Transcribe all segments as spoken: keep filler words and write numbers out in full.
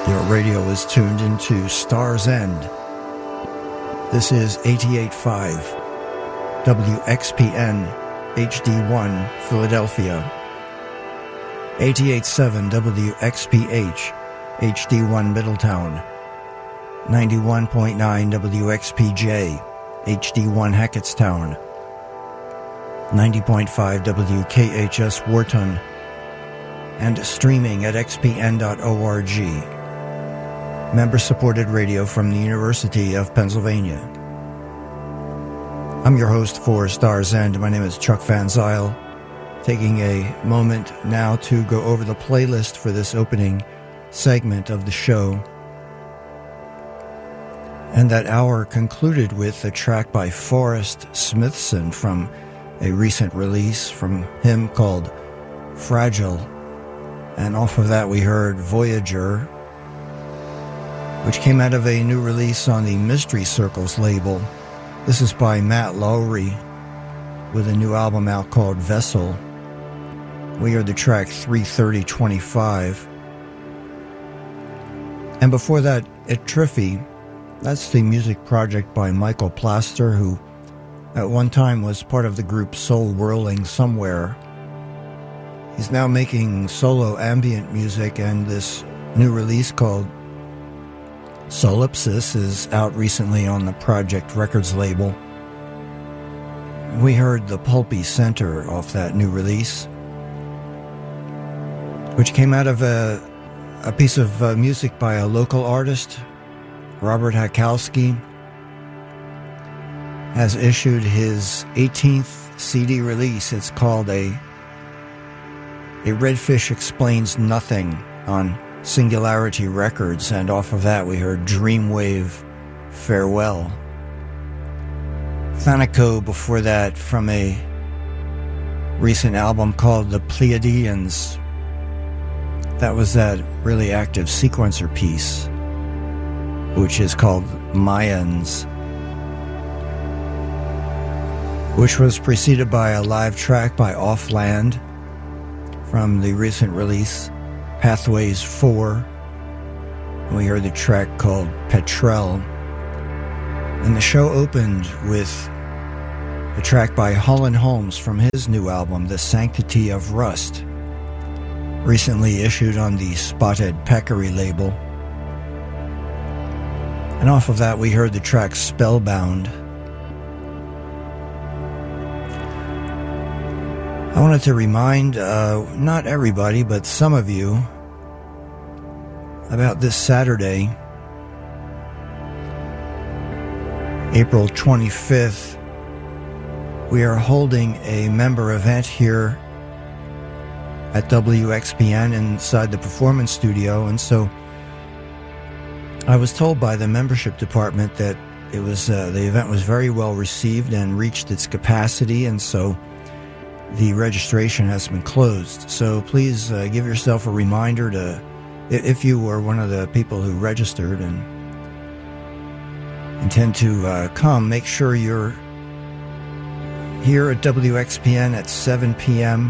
Your radio is tuned into Star's End. This is eighty-eight point five W X P N H D one Philadelphia, eighty-eight point seven W X P H H D one Middletown, ninety-one point nine W X P J H D one Hackettstown, ninety point five W K H S Wharton, and streaming at x p n dot org. Member-supported radio from the University of Pennsylvania. I'm your host for Star's End. My name is Chuck Van Zyl, taking a moment now to go over the playlist for this opening segment of the show. And that hour concluded with a track by Forrest Smithson from a recent release from him called Fragile. And off of that we heard Voyager, which came out of a new release on the Mystery Circles label. This is by Matt Lowry with a new album out called Vessel. We heard the track three thirty twenty-five. And before that, Etrifi, that's the music project by Michael Plaster, who at one time was part of the group Soul Whirling Somewhere. He's now making solo ambient music, and this new release called Solipsis is out recently on the Project Records label. We heard The Pulpy Center off that new release, which came out of a, a piece of uh, music by a local artist. Robert Hakowski has issued his eighteenth C D release. It's called A, a Redfish Explains Nothing on Singularity Records, and off of that we heard Dreamwave Farewell. Thanaco before that from a recent album called The Pleiadians. That was that really active sequencer piece, which is called Mayans, which was preceded by a live track by Offland from the recent release Pathways four. We heard the track called Petrel. And the show opened with a track by Holland Holmes from his new album, The Sanctity of Rust, recently issued on the Spotted Peccary label. And off of that we heard the track Spellbound. I wanted to remind, uh, not everybody, but some of you, about this Saturday, April twenty-fifth. We are holding a member event here at W X P N inside the Performance Studio, and so I was told by the membership department that it was uh, the event was very well received and reached its capacity, and so the registration has been closed. So please uh, give yourself a reminder to, if you were one of the people who registered and intend to uh, come, make sure you're here at W X P N at seven p.m.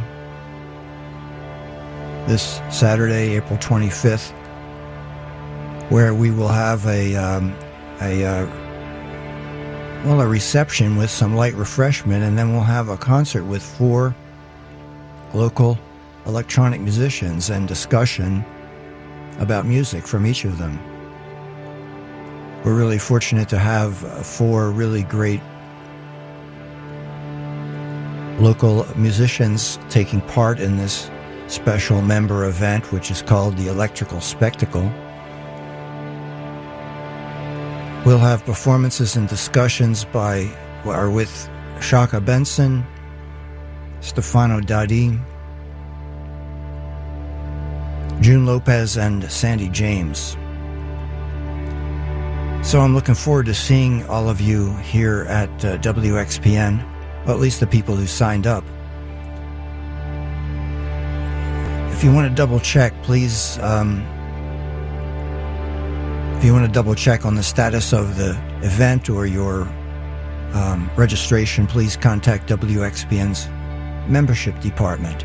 this Saturday, April twenty-fifth, where we will have a um, a uh, well a reception with some light refreshment, and then we'll have a concert with four local electronic musicians and discussion about music from each of them. We're really fortunate to have four really great local musicians taking part in this special member event, which is called the Electrical Spectacle. We'll have performances and discussions by or with Shaka Benson, Stefano Dadi, June Lopez, and Sandy James. So I'm looking forward to seeing all of you here at uh, W X P N, well, at least the people who signed up. If you want to double check, please, um, if you want to double check on the status of the event or your um, registration, please contact W X P N's membership department.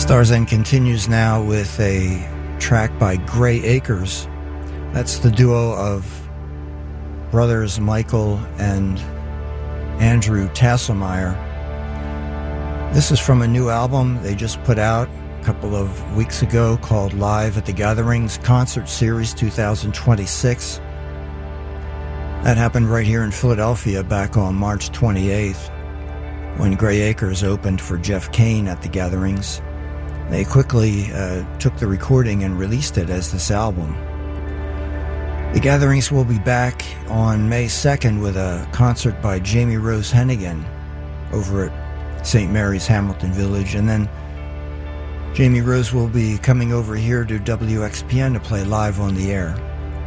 Stars End continues now with a track by Grey Acres. That's the duo of brothers Michael and Andrew Tasselmeyer. This is from a new album they just put out a couple of weeks ago called Live at the Gatherings Concert Series twenty twenty-six. That happened right here in Philadelphia back on March twenty-eighth when Grey Acres opened for Jeff Kane at the Gatherings. They quickly uh, took the recording and released it as this album. The Gatherings will be back on May second with a concert by Jamie Rose Hennigan over at Saint Mary's Hamilton Village, and then Jamie Rose will be coming over here to W X P N to play live on the air.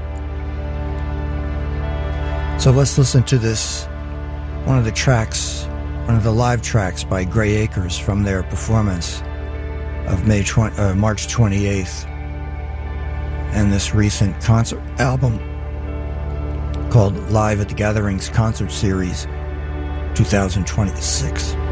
So let's listen to this, one of the tracks, one of the live tracks by Grey Acres from their performance of May twenty, uh, March twenty-eighth, and this recent concert album called Live at the Gatherings Concert Series twenty twenty-six.